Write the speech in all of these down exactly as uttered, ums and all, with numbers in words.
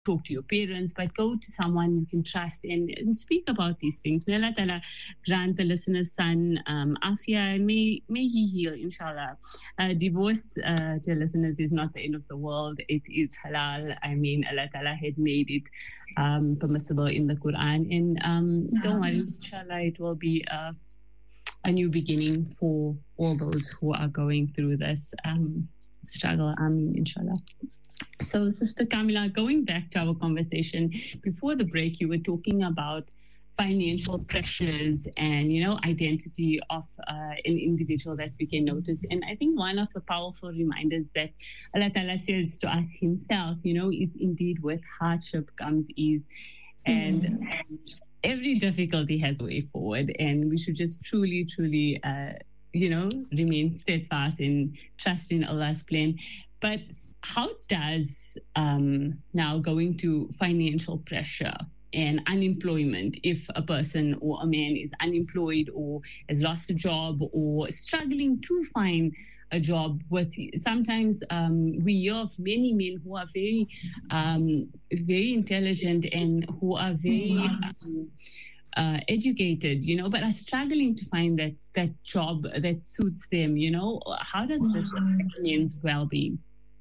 talk to your parents, but go to someone you can trust and, and speak about these things. May Allah Ta'ala grant the listener's son um, afia, and may, may he heal, inshallah. Uh, divorce, uh, to listeners, is not the end of the world. It is halal. I mean, Allah Ta'ala had made it um, permissible in the Quran. And um, don't worry, inshallah, it will be a, a new beginning for all those who are going through this um, struggle. Ameen, inshallah. So, Sister Kamila, going back to our conversation before the break, you were talking about financial pressures and, you know, identity of uh, an individual that we can notice. And I think one of the powerful reminders that Allah Ta'ala says to us himself, you know, is indeed with hardship comes ease. And mm-hmm. um, every difficulty has a way forward. And we should just truly, truly, uh, you know, remain steadfast and trust in Allah's plan. But how does um, now going to financial pressure and unemployment, if a person or a man is unemployed or has lost a job or struggling to find a job, with sometimes um, we hear of many men who are very, um, very intelligent and who are very um, uh, educated, you know, but are struggling to find that that job that suits them. You know, how does this affect men's well-being?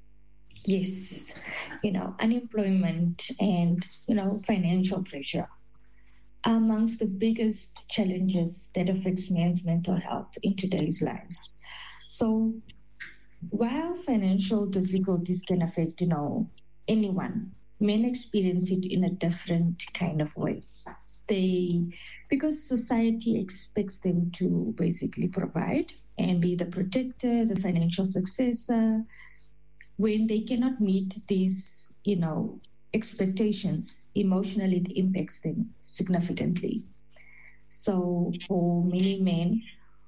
Yes, you know, unemployment and, you know, financial pressure are amongst the biggest challenges that affects men's mental health in today's lives. So while financial difficulties can affect, you know, anyone, men experience it in a different kind of way. They, because society expects them to basically provide and be the protector, the financial successor. When they cannot meet these, you know, expectations, emotionally it impacts them significantly. So for many men,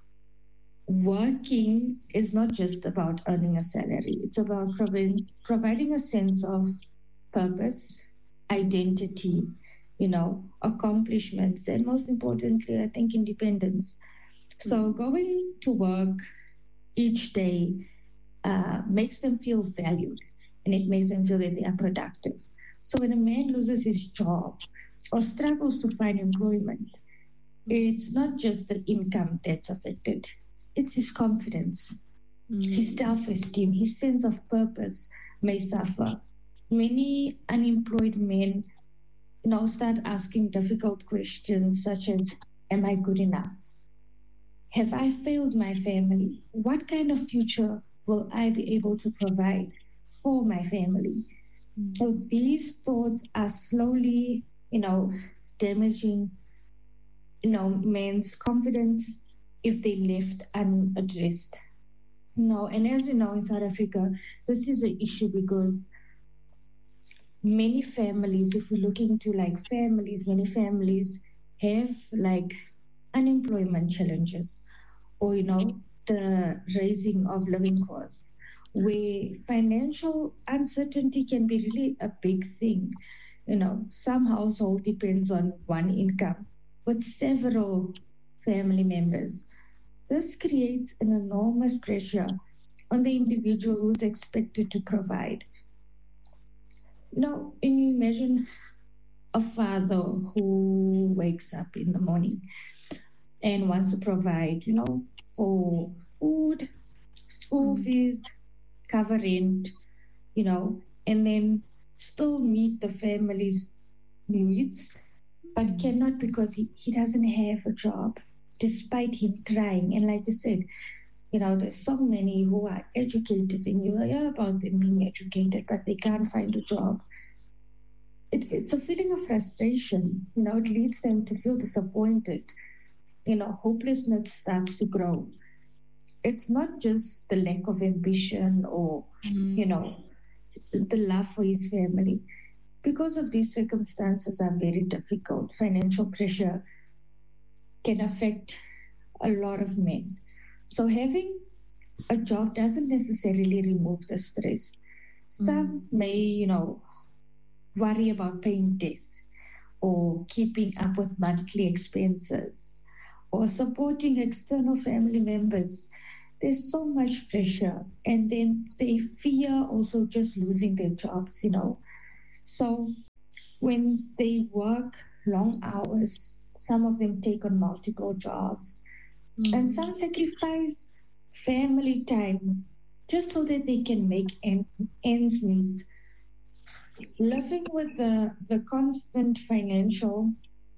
working is not just about earning a salary. It's about provi- providing a sense of purpose, identity, you know, accomplishments, and most importantly, I think independence. So going to work each day Uh, makes them feel valued, and it makes them feel that they are productive. So when a man loses his job or struggles to find employment, it's not just the income that's affected, it's his confidence, mm-hmm. his self-esteem, his sense of purpose may suffer. Many unemployed men, you know, start asking difficult questions such as, am I good enough? Have I failed my family? What kind of future will I be able to provide for my family? Mm-hmm. So these thoughts are slowly, you know, damaging, you know, men's confidence if they left unaddressed. You know, and as we know in South Africa, this is an issue because many families, if we look into like families, many families have like unemployment challenges or, you know, the raising of living costs, where financial uncertainty can be really a big thing. You know, some household depends on one income with several family members. This creates an enormous pressure on the individual who's expected to provide. Now, when you imagine a father who wakes up in the morning and wants to provide, you know, for food, school fees, cover rent, you know, and then still meet the family's needs, but cannot because he, he doesn't have a job, despite him trying. And like I said, you know, there's so many who are educated and you hear about them being educated, but they can't find a job. It, it's a feeling of frustration, you know, it leads them to feel disappointed. You know, hopelessness starts to grow. It's not just the lack of ambition or, mm. you know, the love for his family. Because of these circumstances are very difficult, financial pressure can affect a lot of men. So having a job doesn't necessarily remove the stress. Some mm. may, you know, worry about paying debt or keeping up with monthly expenses or supporting external family members. There's so much pressure. And then they fear also just losing their jobs, you know. So when they work long hours, some of them take on multiple jobs, mm. and some sacrifice family time just so that they can make ends meet. Living with the, the constant financial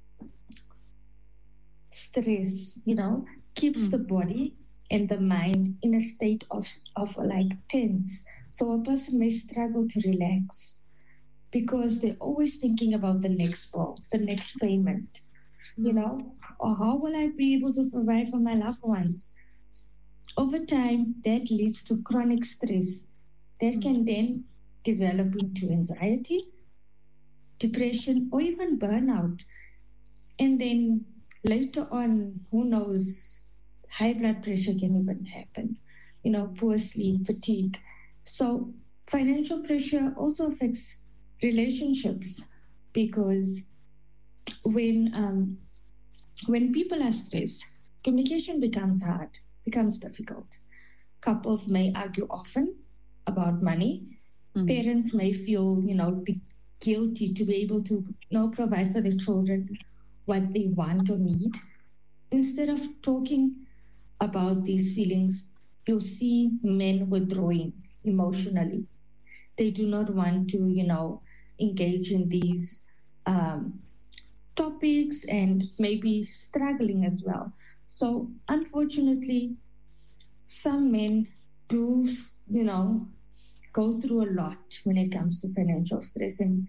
stress, you know, keeps mm. the body and the mind in a state of, of like tense. So a person may struggle to relax because they're always thinking about the next bill, the next payment, mm. you know, or how will I be able to provide for my loved ones? Over time, that leads to chronic stress that mm. can then develop into anxiety, depression, or even burnout. And then later on, who knows, high blood pressure can even happen, you know, poor sleep, fatigue. So financial pressure also affects relationships because when um, when people are stressed, communication becomes hard, becomes difficult. Couples may argue often about money. Mm-hmm. Parents may feel, you know, guilty to be able to, you know, provide for their children what they want or need. Instead of talking about these feelings, you'll see men withdrawing emotionally. They do not want to, you know, engage in these um, topics and maybe struggling as well. So unfortunately, some men do, you know, go through a lot when it comes to financial stress, and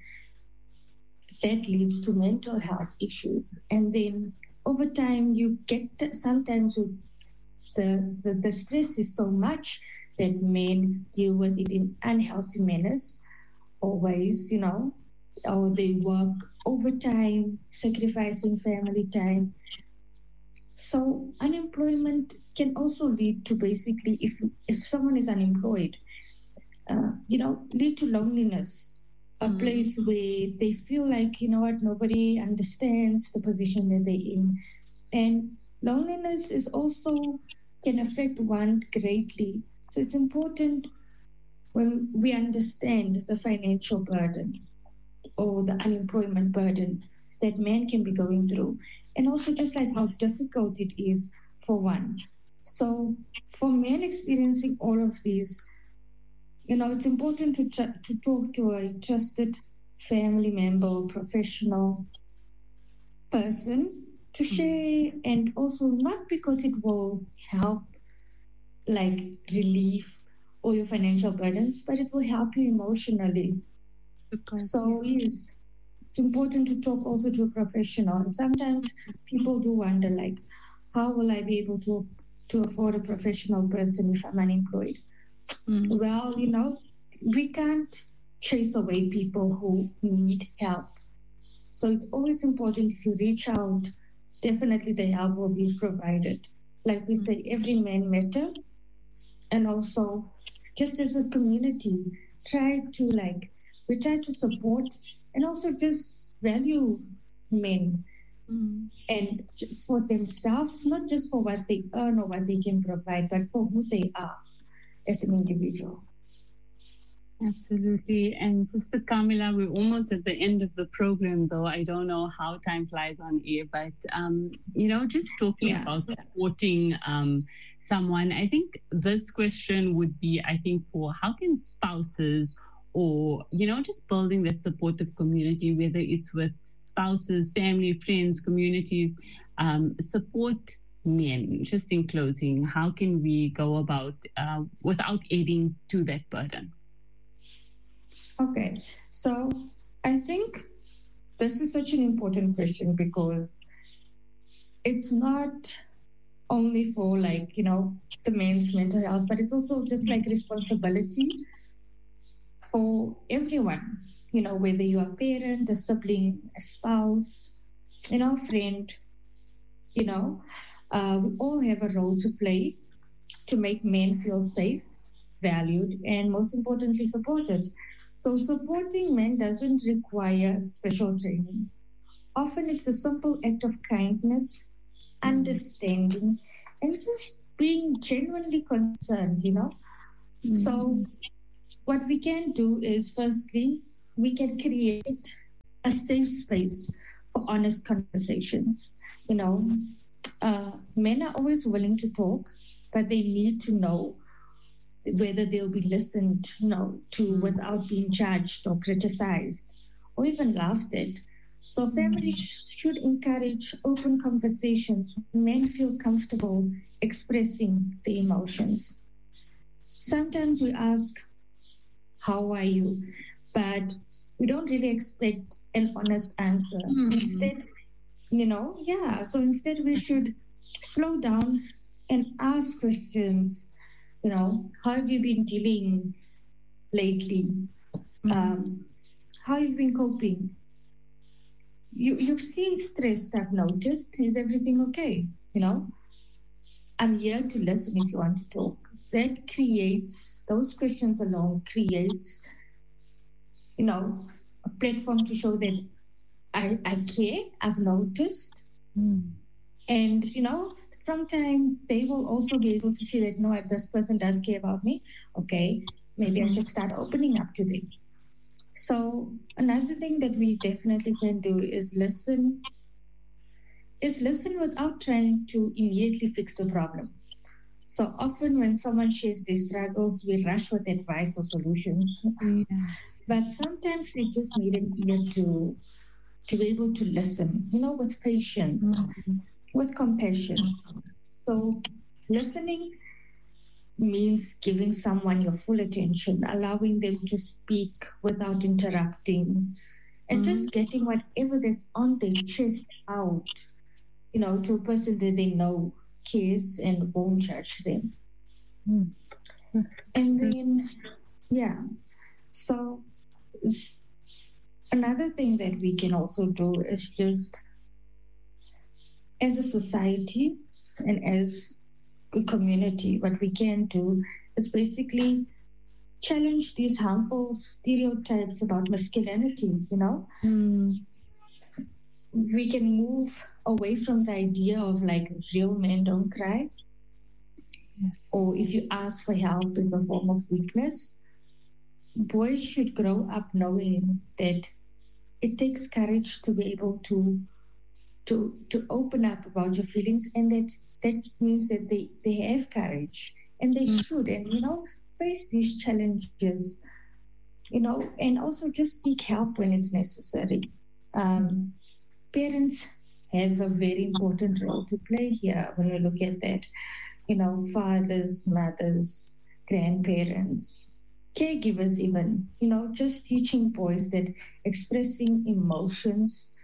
that leads to mental health issues. And then over time, you get sometimes with the, the, the stress is so much that men deal with it in unhealthy manners, always, you know, or they work overtime, sacrificing family time. So unemployment can also lead to basically, if if someone is unemployed, uh, you know, lead to loneliness, a mm. place where they feel like, you know what, nobody understands the position that they're in. And loneliness is also can affect one greatly. So it's important when we understand the financial burden or the unemployment burden that men can be going through, and also just like how difficult it is for one. So for men experiencing all of these, you know, it's important to tr- to talk to a trusted family member or professional person to share, and also not because it will help like relieve all your financial burdens, but it will help you emotionally. So yes, it's important to talk also to a professional. And sometimes people do wonder, like, how will I be able to to afford a professional person if I'm unemployed? Mm. Well, you know, we can't chase away people who need help. So it's always important if you reach out, definitely the help will be provided. Like we say, every man matter. And also, just as a community, try to like, we try to support and also just value men mm. and for themselves, not just for what they earn or what they can provide, but for who they are as an individual. Absolutely. And Sister Camilla, we're almost at the end of the program, though. I don't know how time flies on air, but, um, you know, just talking yeah. about supporting um, someone, I think this question would be, I think, for how can spouses or, you know, just building that supportive community, whether it's with spouses, family, friends, communities, um, support men. Just in closing, how can we go about uh, without adding to that burden? Okay, so I think this is such an important question because it's not only for like, you know, the men's mental health, but it's also just like responsibility for everyone, you know, whether you're a parent, a sibling, a spouse, you know, a friend, you know, uh, we all have a role to play to make men feel safe, valued, and most importantly, supported. So supporting men doesn't require special training. Often it's the simple act of kindness, understanding, and just being genuinely concerned, you know. Mm. So what we can do is firstly we can create a safe space for honest conversations. You know, uh, men are always willing to talk, but they need to know whether they'll be listened, you know, to without being judged or criticized or even laughed at. So families should encourage open conversations. Men feel comfortable expressing their emotions. Sometimes we ask, how are you? But we don't really expect an honest answer. Mm-hmm. Instead, you know, yeah, so instead we should slow down and ask questions. You know, how have you been dealing lately? Mm-hmm. Um, how have you been coping? You, you seem stressed, I've noticed. Is everything okay? You know, I'm here to listen if you want to talk. That creates, those questions alone creates, you know, a platform to show that I, I care, I've noticed. Mm. And, you know, from time, they will also be able to see that, no, if this person does care about me, okay, maybe I should start opening up to them. So another thing that we definitely can do is listen, is listen without trying to immediately fix the problem. So often when someone shares their struggles, we rush with advice or solutions. Yes. But sometimes they just need an ear to, to be able to listen, you know, with patience, mm-hmm. with compassion. So listening means giving someone your full attention, allowing them to speak without interrupting, and mm-hmm. just getting whatever that's on their chest out, you know, to a person that they know cares and won't judge them. Mm-hmm. And then, yeah, so another thing that we can also do is just, as a society and as a community, what we can do is basically challenge these harmful stereotypes about masculinity, you know? Mm. We can move away from the idea of like real men don't cry. Yes. Or if you ask for help is a form of weakness. Boys should grow up knowing that it takes courage to be able to to to open up about your feelings, and that that means that they, they have courage, and they mm. should, and, you know, face these challenges, you know, and also just seek help when it's necessary. Um, parents have a very important role to play here when we look at that, you know, fathers, mothers, grandparents, caregivers even, you know, just teaching boys that expressing emotions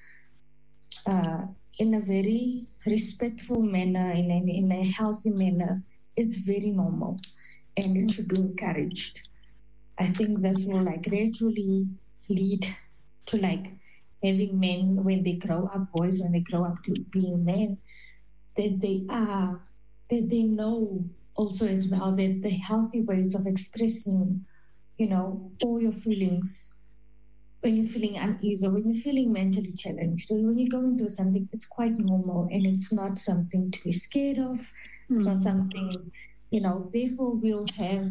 uh, in a very respectful manner, in a, in a healthy manner, is very normal, and it should be encouraged. I think this will like gradually lead to like having men, when they grow up, boys when they grow up to being men, that they are, that they know also as well that the healthy ways of expressing, you know, all your feelings when you're feeling uneasy or when you're feeling mentally challenged. So when you're going through something, it's quite normal, and it's not something to be scared of. It's mm. not something, you know, therefore we'll have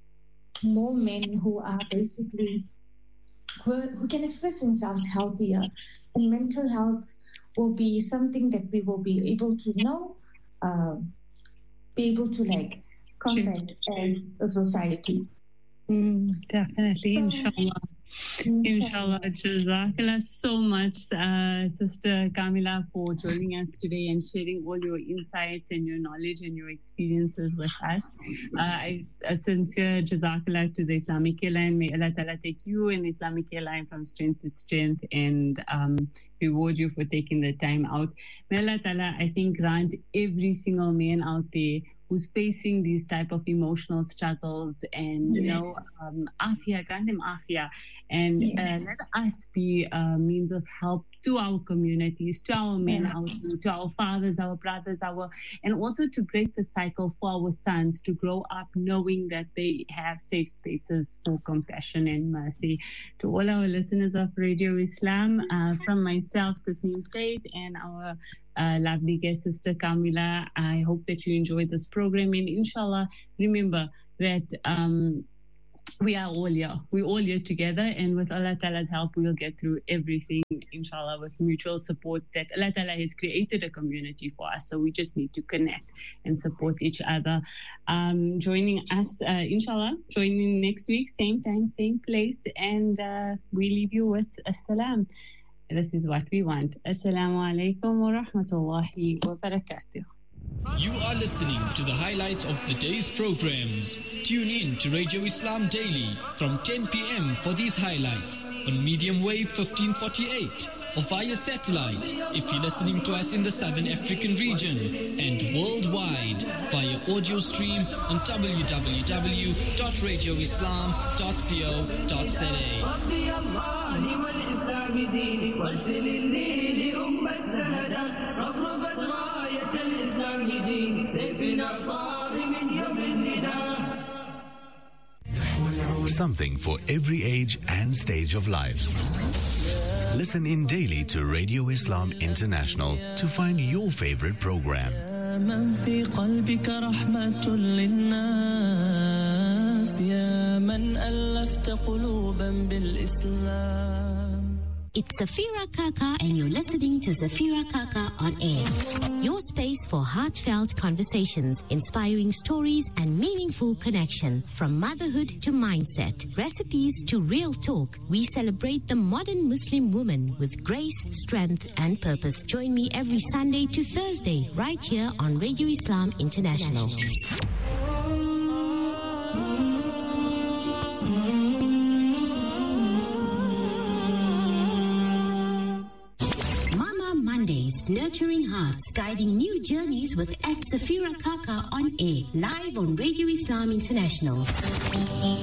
more men who are basically, who, who can express themselves healthier. And mental health will be something that we will be able to know, uh, be able to like combat as a society. Mm, definitely, inshallah. Inshallah. Jazakallah so much, uh, Sister Kamila, for joining us today and sharing all your insights and your knowledge and your experiences with us. Uh, I, a sincere Jazakallah to the Islamic Airline. May Allah Ta'ala take you and the Islamic Airline from strength to strength and um, reward you for taking the time out. May Allah Ta'ala, I think, grant every single man out there who's facing these type of emotional struggles and, you know, um, afia, grant them afia, and uh, let us be a means of help to our communities, to our men, our, to our fathers, our brothers, our, and also to break the cycle for our sons to grow up knowing that they have safe spaces for compassion and mercy. To all our listeners of Radio Islam, uh, from myself, Tasneem Said, and our uh, lovely guest, Sister Kamila, I hope that you enjoyed this program. And inshallah, remember that um, we are all here. We're all here together, and with Allah Ta'ala's help, we'll get through everything, inshallah, with mutual support that Allah Ta'ala has created a community for us. So we just need to connect and support each other. Um, joining us, uh, inshallah, joining next week, same time, same place, and uh, we leave you with As-salam. This is what we want. Assalamu alaikum wa rahmatullahi wa barakatuh. You are listening to the highlights of the day's programs. Tune in to Radio Islam Daily from ten p.m. for these highlights on medium wave fifteen forty-eight or via satellite if you're listening to us in the Southern African region, and worldwide via audio stream on w w w dot radio islam dot co dot z a. Something for every age and stage of life. Listen in daily to Radio Islam International to find your favorite program. It's Zafira Kaka, and you're listening to Zafira Kaka on air. Your space for heartfelt conversations, inspiring stories, and meaningful connection. From motherhood to mindset, recipes to real talk, we celebrate the modern Muslim woman with grace, strength, and purpose. Join me every Sunday to Thursday, right here on Radio Islam International. Nurturing hearts, guiding new journeys with at Zafira Kaka on air, live on Radio Islam International.